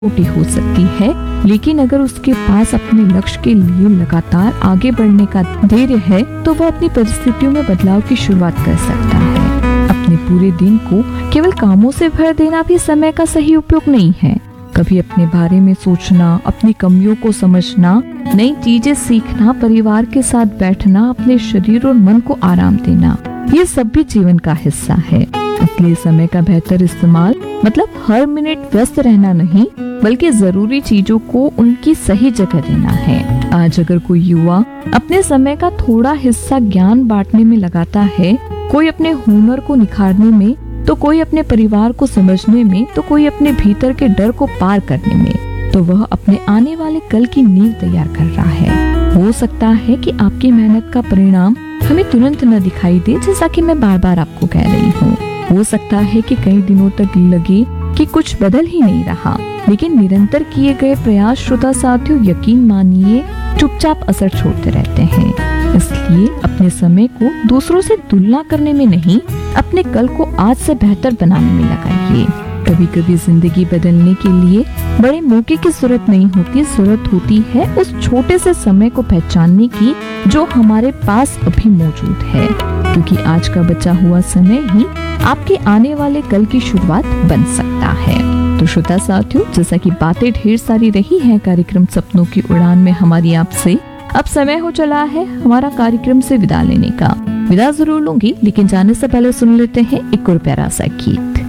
छोटी हो सकती है, लेकिन अगर उसके पास अपने लक्ष्य के लिए लगातार आगे बढ़ने का धैर्य है तो वह अपनी परिस्थितियों में बदलाव की शुरुआत कर सकता है। अपने पूरे दिन को केवल कामों से भर देना भी समय का सही उपयोग नहीं है। कभी अपने बारे में सोचना, अपनी कमियों को समझना, नई चीजें सीखना, परिवार के साथ बैठना, अपने शरीर और मन को आराम देना, ये सब भी जीवन का हिस्सा है। इसलिए समय का बेहतर इस्तेमाल मतलब हर मिनट व्यस्त रहना नहीं, बल्कि जरूरी चीजों को उनकी सही जगह देना है। आज अगर कोई युवा अपने समय का थोड़ा हिस्सा ज्ञान बांटने में लगाता है, कोई अपने हुनर को निखारने में, तो कोई अपने परिवार को समझने में, तो कोई अपने भीतर के डर को पार करने में, तो वह अपने आने वाले कल की नींव तैयार कर रहा है। हो सकता है कि आपकी मेहनत का परिणाम हमें तुरंत न दिखाई दे, जैसा कि मैं बार बार आपको कह रही हूँ। हो सकता है कि कई दिनों तक लगे कि कुछ बदल ही नहीं रहा, लेकिन निरंतर किए गए प्रयास, श्रोता साथियों, यकीन मानिए, चुपचाप असर छोड़ते रहते हैं। इसलिए अपने समय को दूसरों से तुलना करने में नहीं, अपने कल को आज से बेहतर बनाने में लगाइए। कभी कभी जिंदगी बदलने के लिए बड़े मौके की जरूरत नहीं होती, जरूरत होती है उस छोटे से समय को पहचानने की जो हमारे पास अभी मौजूद है, क्योंकि आज का बचा हुआ समय ही आपके आने वाले कल की शुरुआत बन सकता है। तो श्रोता साथियों, जैसा कि बातें ढेर सारी रही हैं कार्यक्रम सपनों की उड़ान में हमारी आपसे, अब समय हो चला है हमारा कार्यक्रम से विदा लेने का। विदा जरूर लूंगी, लेकिन जाने से पहले सुन लेते हैं एक और प्यारा सा गीत।